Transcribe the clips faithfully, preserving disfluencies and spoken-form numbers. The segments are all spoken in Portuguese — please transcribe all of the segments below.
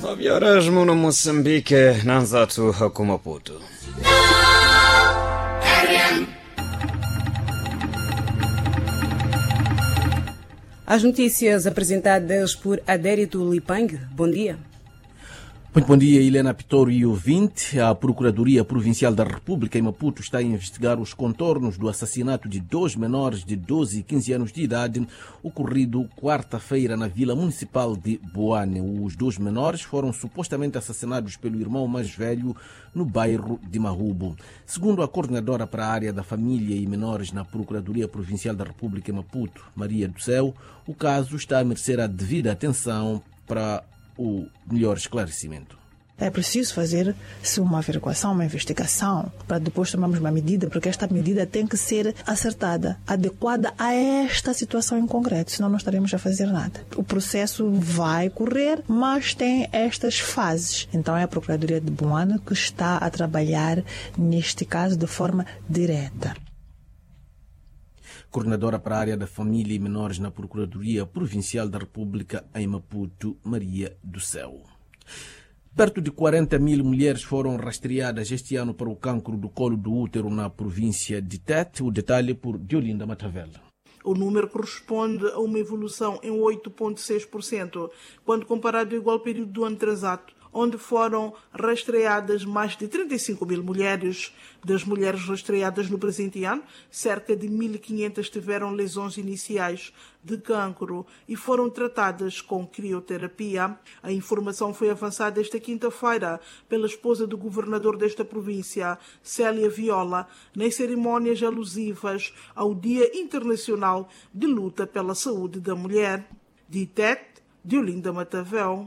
nove horas muno Moçambique, Nanzatu com Maputo. As notícias apresentadas por Adérito Lipang. Bom dia. Muito bom dia, Helena Pitoro e ouvinte. A Procuradoria Provincial da República em Maputo está a investigar os contornos do assassinato de dois menores de doze e quinze anos de idade, ocorrido quarta-feira na Vila Municipal de Boane. Os dois menores foram supostamente assassinados pelo irmão mais velho no bairro de Mahubo. Segundo a coordenadora para a área da família e menores na Procuradoria Provincial da República em Maputo, Maria do Céu, o caso está a merecer a devida atenção para o melhor esclarecimento. É preciso fazer-se uma averiguação, uma investigação, para depois tomarmos uma medida, porque esta medida tem que ser acertada, adequada a esta situação em concreto, senão não estaremos a fazer nada. O processo vai correr, mas tem estas fases. Então é a Procuradoria de Boane que está a trabalhar neste caso de forma direta. Coordenadora para a área da família e menores na Procuradoria Provincial da República em Maputo, Maria do Céu. Perto de quarenta mil mulheres foram rastreadas este ano para o cancro do colo do útero na província de Tete. O detalhe por Diolinda Matavela. O número corresponde a uma evolução em oito vírgula seis por cento, quando comparado ao igual período do ano transato, onde foram rastreadas mais de trinta e cinco mil mulheres. Das mulheres rastreadas no presente ano, cerca de mil e quinhentas tiveram lesões iniciais de cancro e foram tratadas com crioterapia. A informação foi avançada esta quinta-feira pela esposa do governador desta província, Célia Viola, nas cerimónias alusivas ao Dia Internacional de Luta pela Saúde da Mulher. De Tete, Diolinda Matavel.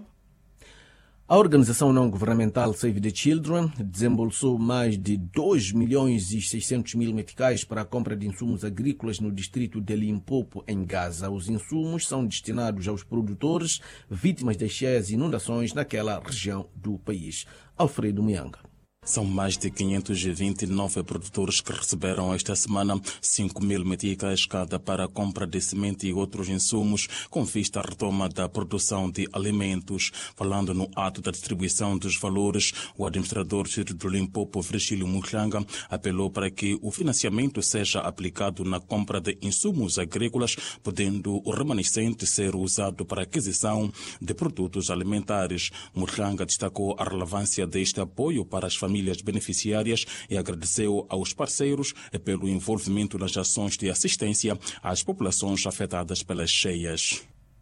A organização não-governamental Save the Children desembolsou mais de dois milhões e seiscentos mil meticais para a compra de insumos agrícolas no distrito de Limpopo, em Gaza. Os insumos são destinados aos produtores vítimas das cheias e inundações naquela região do país. Alfredo Mianga. São mais de quinhentos e vinte e nove produtores que receberam esta semana cinco mil meticais cada para a compra de semente e outros insumos com vista à retoma da produção de alimentos. Falando no ato da distribuição dos valores, o administrador do Limpopo, Virgílio Muhlanga, apelou para que o financiamento seja aplicado na compra de insumos agrícolas, podendo o remanescente ser usado para a aquisição de produtos alimentares. Muhlanga destacou a relevância deste apoio para as famílias famílias beneficiárias e agradeceu aos parceiros pelo envolvimento nas ações de assistência às populações afetadas pelas cheias.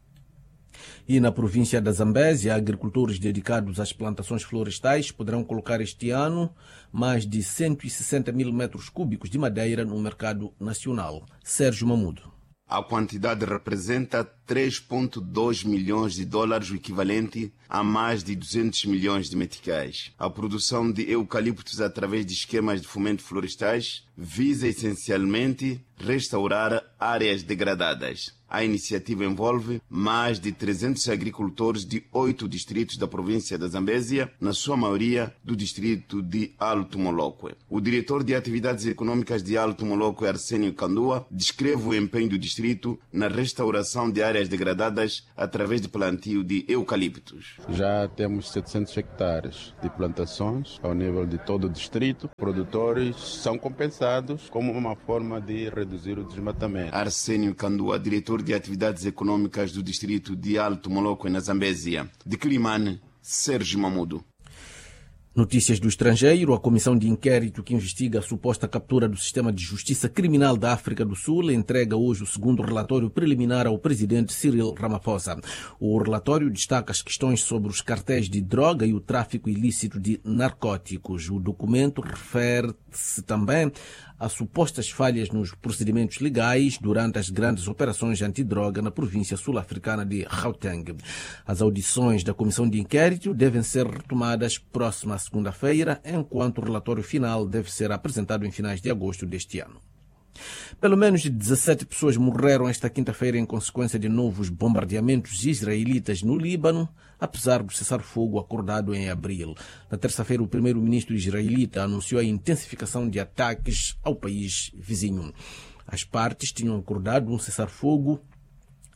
E na província da Zambésia, agricultores dedicados às plantações florestais poderão colocar este ano mais de cento e sessenta mil metros cúbicos de madeira no mercado nacional. Sérgio Mamudo. A quantidade representa três vírgula dois milhões de dólares, o equivalente a mais de duzentos milhões de meticais. A produção de eucaliptos através de esquemas de fomento florestais visa essencialmente restaurar áreas degradadas. A iniciativa envolve mais de trezentos agricultores de oito distritos da província da Zambésia, na sua maioria do distrito de Alto Moloque. O diretor de atividades econômicas de Alto Moloque, Arsenio Kandua, descreve o empenho do distrito na restauração de áreas degradadas através de plantio de eucaliptos. Já temos setecentos hectares de plantações ao nível de todo o distrito. Produtores são compensados como uma forma de reduzir o desmatamento. Arsenio Kandua, diretor de atividades econômicas do distrito de Alto Moloque, na Zambésia. De Quilimane, Sérgio Mamudo. Notícias do estrangeiro. A comissão de inquérito que investiga a suposta captura do sistema de justiça criminal da África do Sul entrega hoje o segundo relatório preliminar ao presidente Cyril Ramaphosa. O relatório destaca as questões sobre os cartéis de droga e o tráfico ilícito de narcóticos. O documento refere-se também a supostas falhas nos procedimentos legais durante as grandes operações antidroga na província sul-africana de Gauteng. As audições da comissão de inquérito devem ser retomadas próxima segunda-feira, enquanto o relatório final deve ser apresentado em finais de agosto deste ano. Pelo menos dezessete pessoas morreram esta quinta-feira em consequência de novos bombardeamentos israelitas no Líbano, apesar do cessar-fogo acordado em abril. Na terça-feira, o primeiro-ministro israelita anunciou a intensificação de ataques ao país vizinho. As partes tinham acordado um cessar-fogo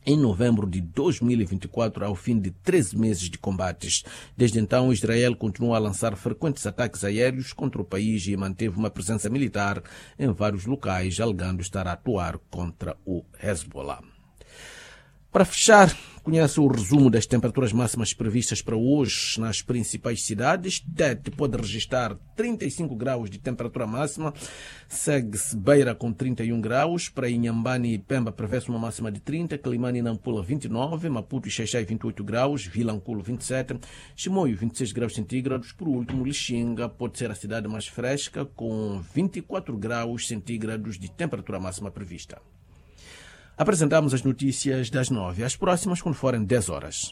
em novembro de dois mil e vinte e quatro, ao fim de treze meses de combates. Desde então, Israel continua a lançar frequentes ataques aéreos contra o país e manteve uma presença militar em vários locais, alegando estar a atuar contra o Hezbollah. Para fechar, conhece o resumo das temperaturas máximas previstas para hoje nas principais cidades. Tete pode registrar trinta e cinco graus de temperatura máxima, segue-se Beira com trinta e um graus, para Inhambane e Pemba prevê-se uma máxima de trinta, Climane e Nampula vinte e nove, Maputo e Xaixai vinte e oito graus, Vilanculo vinte e sete, Chimoio vinte e seis graus centígrados, por último Lixinga pode ser a cidade mais fresca com vinte e quatro graus centígrados de temperatura máxima prevista. Apresentamos as notícias das nove. As próximas quando forem dez horas.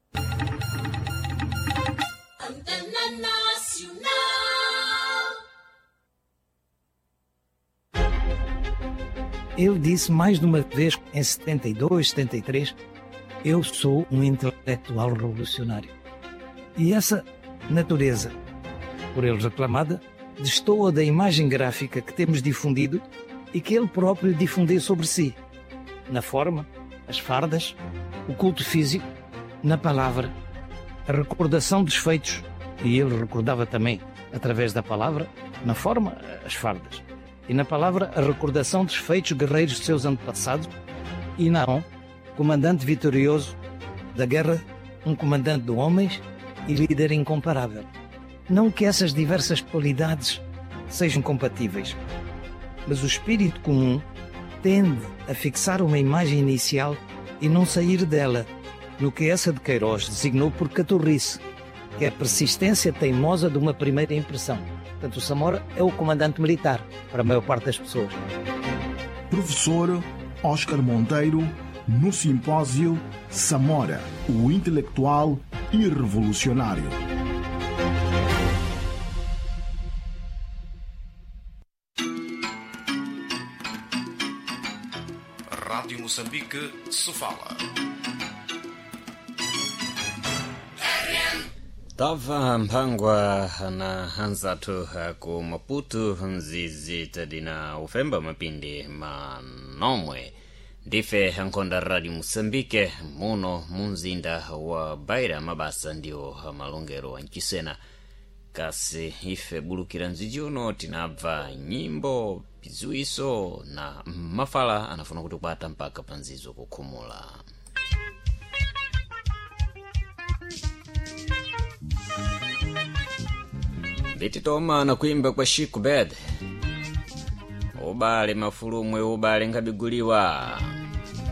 Ele disse mais de uma vez, em setenta e dois, setenta e três, eu sou um intelectual revolucionário. E essa natureza, por ele reclamada, destoa da imagem gráfica que temos difundido e que ele próprio difundiu sobre si. Na forma, as fardas, o culto físico, na palavra, a recordação dos feitos, e ele recordava também, através da palavra, na forma, as fardas, e na palavra, a recordação dos feitos guerreiros de seus antepassados, e Naon, comandante vitorioso da guerra, um comandante de homens e líder incomparável. Não que essas diversas qualidades sejam compatíveis, mas o espírito comum tende a fixar uma imagem inicial e não sair dela, no que essa de Queiroz designou por caturrice, que é a persistência teimosa de uma primeira impressão. Portanto, o Samora é o comandante militar, para a maior parte das pessoas. Professor Oscar Monteiro, no simpósio Samora, o intelectual e revolucionário. Rádio Moçambique se fala. Tava mpangwa na hanzatu ku Maputo nzizi tadina ufemba mapindi manomwe ndife hankonda Radio Moçambique muno munzinda wa Beira mabasa ndio malongero wa Nchisena kasi ife bulukira nzijuno tinabva nyimbo pizuiso na mafala anafuna kuti kupata mpaka panzizo kukhumula. Biti toma na kuimba kwa Chico Bed ubale mafulumwe ubale nkabiguliwa.